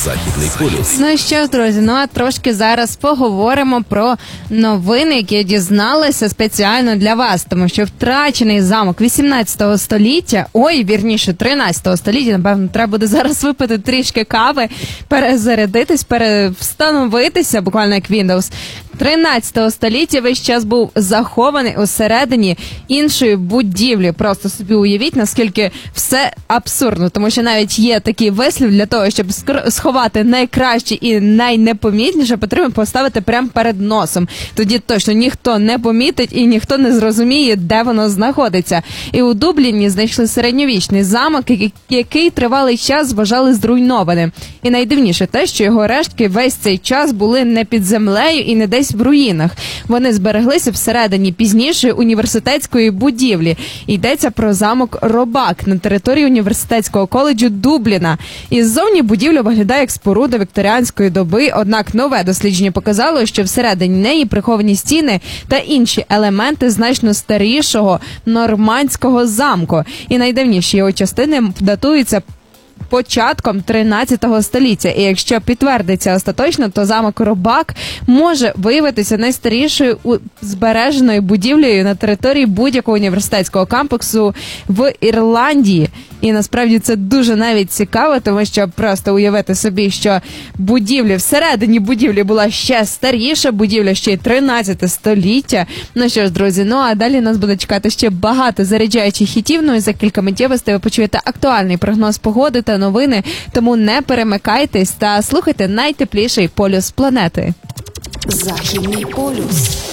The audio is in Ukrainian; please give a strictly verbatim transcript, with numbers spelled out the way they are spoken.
Західний полюс. Ну що ж, друзі, ну а трошки зараз поговоримо про новини, які дізналися спеціально для вас, тому що втрачений замок вісімнадцятого століття, ой, вірніше, тринадцятого століття, напевно, треба буде зараз випити трішки кави, перезарядитись, перевстановитися, буквально як Windows. тринадцятого століття весь час був захований усередині іншої будівлі. Просто собі уявіть, наскільки все абсурдно, тому що навіть є такий вислів, для того, щоб сховати найкраще і найнепомітніше, потрібно поставити прямо перед носом. Тоді точно ніхто не помітить і ніхто не зрозуміє, де воно знаходиться. І у Дубліні знайшли середньовічний замок, який тривалий час вважали зруйнованим. І найдивніше те, що його рештки весь цей час були не під землею і не десь в руїнах. Вони збереглися всередині пізнішої університетської будівлі. Йдеться про замок Робак на території університетського коледжу Дубліна. Іззовні будівля виглядає як споруда вікторіанської доби, однак нове дослідження показало, що всередині неї приховані стіни та інші елементи значно старішого нормандського замку. І найдавніші його частини датуються початком тринадцятого століття. І якщо підтвердиться остаточно, то замок Робак може виявитися найстарішою збереженою будівлею на території будь-якого університетського кампусу в Ірландії. І насправді це дуже навіть цікаво, тому що просто уявити собі, що будівля, всередині будівлі була ще старіша, будівля ще й тринадцяте століття. Ну що ж, друзі, ну а далі нас буде чекати ще багато заряджаючих хітів, ну і за кілька миттєвостей ви почуєте актуальний прогноз погоди та новини, тому не перемикайтесь та слухайте найтепліший полюс планети. Західний полюс.